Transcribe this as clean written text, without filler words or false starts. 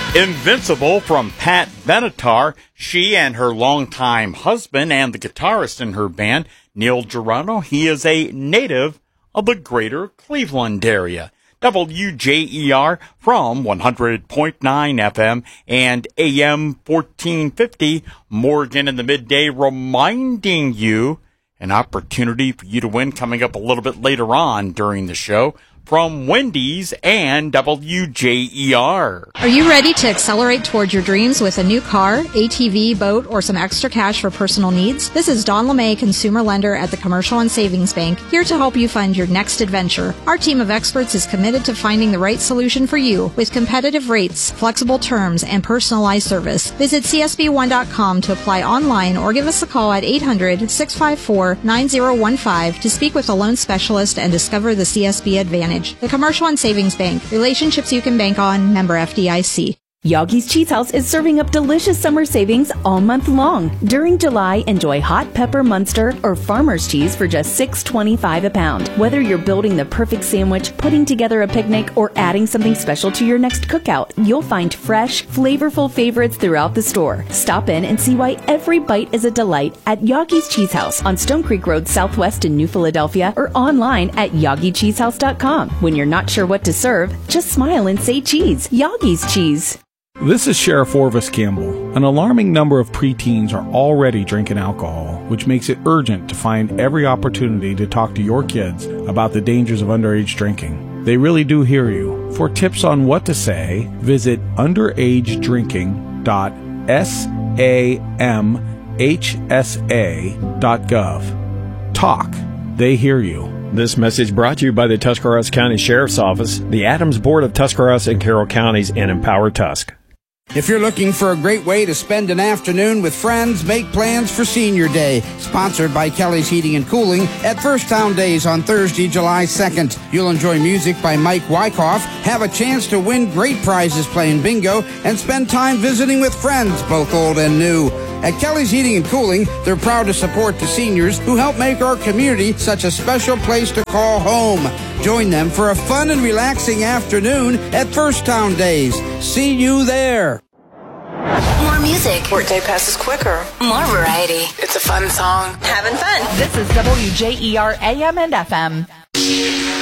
Invincible from Pat Benatar. She and her longtime husband and the guitarist in her band, Neil Girano, he is a native of the greater Cleveland area. WJER from 100.9 FM and AM 1450, Morgan in the midday, reminding you an opportunity for you to win coming up a little bit later on during the show from Wendy's and WJER. Are you ready to accelerate toward your dreams with a new car, ATV, boat, or some extra cash for personal needs? This is Don LeMay, consumer lender at the Commercial and Savings Bank, here to help you fund your next adventure. Our team of experts is committed to finding the right solution for you with competitive rates, flexible terms, and personalized service. Visit csb1.com to apply online or give us a call at 800-654-9015 to speak with a loan specialist and discover the CSB Advantage. The Commercial and Savings Bank. Relationships you can bank on. Member FDIC. Yogi's Cheese House is serving up delicious summer savings all month long. During July, enjoy hot pepper Munster or farmer's cheese for just $6.25 a pound. Whether you're building the perfect sandwich, putting together a picnic, or adding something special to your next cookout, you'll find fresh, flavorful favorites throughout the store. Stop in and see why every bite is a delight at Yogi's Cheese House on Stone Creek Road Southwest in New Philadelphia or online at YogiCheesehouse.com. When you're not sure what to serve, just smile and say cheese. Yogi's Cheese. This is Sheriff Orvis Campbell. An alarming number of preteens are already drinking alcohol, which makes it urgent to find every opportunity to talk to your kids about the dangers of underage drinking. They really do hear you. For tips on what to say, visit underagedrinking.samhsa.gov. Talk. They hear you. This message brought to you by the Tuscarawas County Sheriff's Office, the Adams Board of Tuscarawas and Carroll Counties, and Empower Tusk. If you're looking for a great way to spend an afternoon with friends, make plans for Senior Day. Sponsored by Kelly's Heating and Cooling at First Town Days on Thursday, July 2nd. You'll enjoy music by Mike Wyckoff, have a chance to win great prizes playing bingo, and spend time visiting with friends, both old and new. At Kelly's Heating and Cooling, they're proud to support the seniors who help make our community such a special place to call home. Join them for a fun and relaxing afternoon at First Town Days. See you there. More music. Workday passes quicker. More variety. It's a fun song. Having fun. This is WJER AM and FM.